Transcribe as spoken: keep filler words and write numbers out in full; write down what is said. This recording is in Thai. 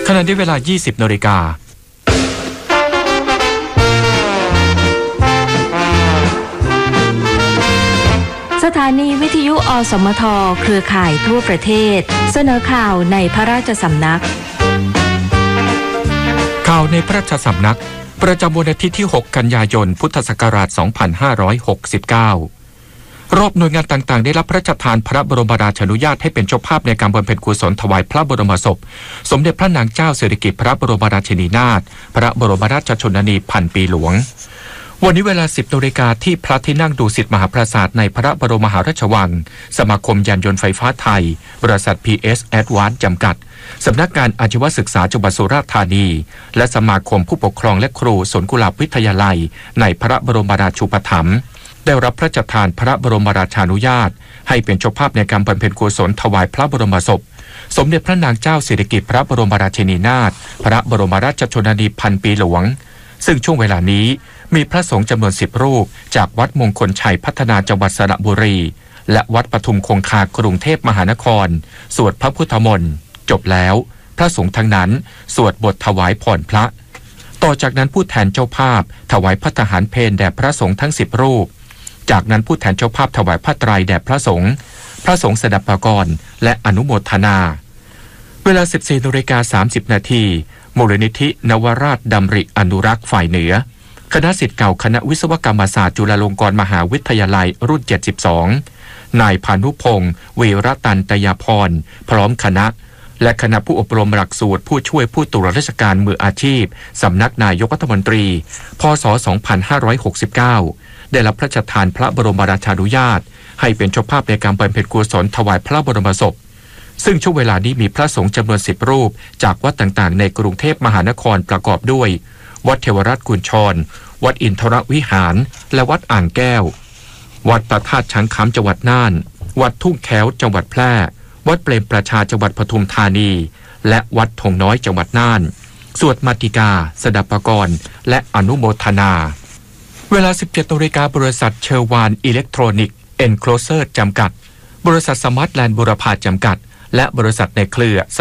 ขณะที่เวลา ยี่สิบนาฬิกาสถานีวิทยุอสมทเครือข่ายทั่วประเทศเสนอข่าวในพระราชสำนักข่าวในพระราชสำนักประจำวันอาทิตย์ที่หกกันยายนพุทธศักราชสองพันห้าร้อยหกสิบเก้ารอบหน่วยงานต่างๆได้รับพระราชทานพระบรมราชานุญาตให้เป็นเจ้าภาพในการบำเพ็ญกุศลถวายพระบรมศพสมเด็จพระนางเจ้าสิริกิติ์พระบรมราชินีนาถพระบรมราชชนนีพันปีหลวงวันนี้เวลา สิบนาฬิกาที่พระที่นั่งดุสิตมหาปราสาทในพระบรมมหาราชวังสมาคมยานยนต์ไฟฟ้าไทยบริษัท พี เอส Advance จำกัดสำนักงานอาชีวศึกษาจังหวัดสุราษฎร์ธานีและสมาคมผู้ปกครองและครูสวนกุหลาบวิทยาลัยในพระบรมราชูปถัมภ์ได้รับพระราชทานพระบรมราชานุญาตให้เป็นเจ้าภาพในการบำเพ็ญกุศลถวายพระบรมศพสมเด็จพระนางเจ้าสิริกิติ์พระบรมราชินีนาถพระบรมราชชนนีพันปีหลวงซึ่งช่วงเวลานี้มีพระสงฆ์จำนวนสิบรูปจากวัดมงคลชัยพัฒนาจังหวัดสระบุรีและวัดปทุมคงคากรุงเทพมหานครสวดพระพุทธมนต์จบแล้วพระสงฆ์ทั้งนั้นสวดบทถวายพรพระต่อจากนั้นผู้แทนเจ้าภาพถวายพระทหารเพลแด่พระสงฆ์ทั้งสิบรูปจากนั้นผู้แทนเจ้าภาพถวายผ้าไตรแด่พระสงฆ์พระสงฆ์สดับปกรณ์และอนุโมทนาเวลา สิบสี่นาฬิกาสามสิบนาทีมูลนิธินวราชดำริอนุรักษ์ฝ่ายเหนือคณะศิษย์เก่าคณะวิศวกรรมศาสตร์จุฬาลงกรณ์มหาวิทยาลัยรุ่นเจ็ดสิบสองนายพานุพงศ์วีรตันตยาพรพร้อมคณะและคณะผู้อบรมหลักสูตรผู้ช่วยผู้ตรวจราชการมืออาชีพสำนักนายกรัฐมนตรีพ.ศ. สองพันห้าร้อยหกสิบเก้าได้รับพระราชทานพระบรมราชานุญาตให้เป็นเจ้าภาพในการบำเพ็ญกุศลถวายพระบรมศพซึ่งช่วงเวลานี้มีพระสงฆ์จำนวนสิบรูปจากวัดต่างๆในกรุงเทพมหานครประกอบด้วยวัดเทวราชกุญชรวัดอินทรวิหารและวัดอ่างแก้ววัดพระธาตุช้างคำจังหวัดน่านวัดทุ่งแขวจังหวัดแพร่วัดเปรมประชาจังหวัดปทุมธานีและวัดธงน้อยจังหวัดน่านสวดมาติกาสดับปกรณ์และอนุโมทนาเวลา สิบเจ็ดนาฬิกาบริษัทเชอร์วานอิเล็กทรอนิกส์เอ็นโคลเซอร์จำกัดบริษัทสมาร์ทแลนด์บุรพาจำกัดและบริษัทในเครือ